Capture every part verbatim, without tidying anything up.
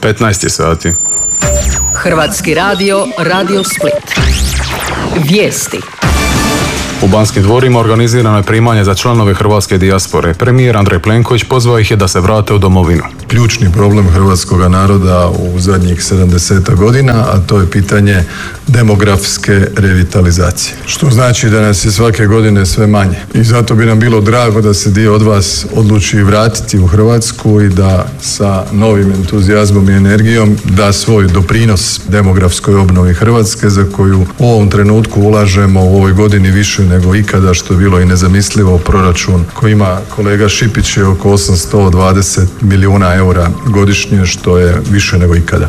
petnaest sati. Hrvatski radio, Radio Split. Vijesti. U Banskim dvorima organizirano je primanje za članove hrvatske dijaspore. Premijer Andrej Plenković pozvao ih je da se vrate u domovinu. Ključni problem hrvatskog naroda u zadnjih sedamdeset godina, a to je pitanje demografske revitalizacije. Što znači da nas je svake godine sve manje. I zato bi nam bilo drago da se dio od vas odluči vratiti u Hrvatsku i da sa novim entuzijazmom i energijom da svoj doprinos demografskoj obnovi Hrvatske, za koju u ovom trenutku ulažemo u ovoj godini više nego ikada, što je bilo i nezamislivo. Proračun koji ima kolega Šipić je oko osamsto dvadeset milijuna eura godišnje, što je više nego ikada.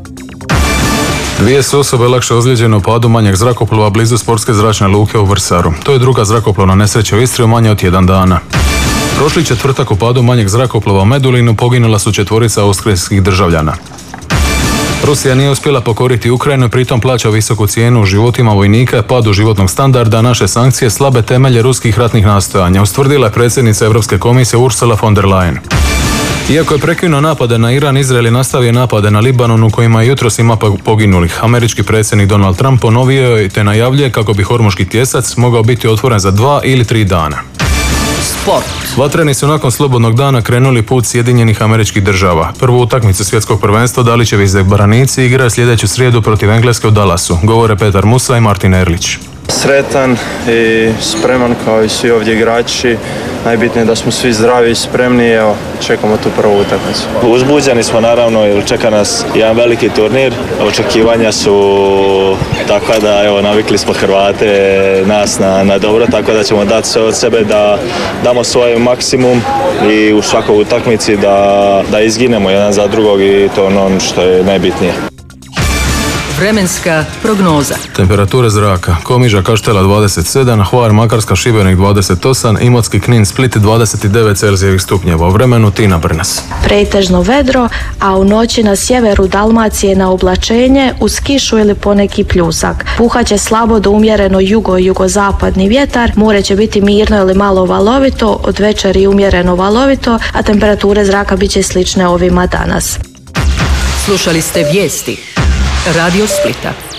Dvije su osobe lakše ozlijeđene u padu manjeg zrakoplova blizu sportske zračne luke u Vrsaru. To je druga zrakoplovna nesreća u Istri u manje od jedan dana. Prošli četvrtak u padu manjeg zrakoplova u Medulinu poginula su četvorica austrijskih državljana. Rusija nije uspjela pokoriti Ukrajinu, pritom plaća visoku cijenu u životima vojnika, padu životnog standarda, naše sankcije, slabe temelje ruskih ratnih nastojanja, ustvrdila je predsjednica Europske komisije Ursula von der Leyen. Iako je prekinuo napade na Iran, Izrael je nastavio napade na Libanon u kojima jutros ima poginulih. Američki predsjednik Donald Trump ponovio je te najavljuje kako bi Hormuški tjesac mogao biti otvoren za dva ili tri dana. Sport. Vatreni su nakon slobodnog dana krenuli put Sjedinjenih Američkih Država. Prvu utakmicu svjetskog prvenstva Dalićevi Zagoranici igraju sljedeću srijedu protiv Engleske u Dallasu. Govore Petar Musa i Martin Erlić. Sretan i spreman kao i svi ovdje igrači. Najbitnije je da smo svi zdravi i spremni, evo, čekamo tu prvu utakmicu. Uzbuđeni smo naravno jer čeka nas jedan veliki turnir. Očekivanja su takva da, evo, navikli smo Hrvate, nas na, na dobro, tako da ćemo dati sve od sebe da damo svoj maksimum i u svakoj utakmici da, da izginemo jedan za drugog i to je ono što je najbitnije. Vremenska prognoza. Temperature zraka: Komiža, Kaštela dvadeset sedam, Hvar, Makarska, Šibenik dvadeset osam, Imotski, Knin, Split dvadeset devet Celzijevih stupnjeva. U vremenu Tina Brnas. Pretežno vedro, a u noći na sjeveru Dalmacije na oblačenje uz kišu ili poneki pljusak. Puhaće slabo do umjereno jugo i jugozapadni vjetar, more će biti mirno ili malo valovito, od večeri umjereno valovito, a temperature zraka bit će slične ovima danas. Slušali ste vijesti Radio Splita.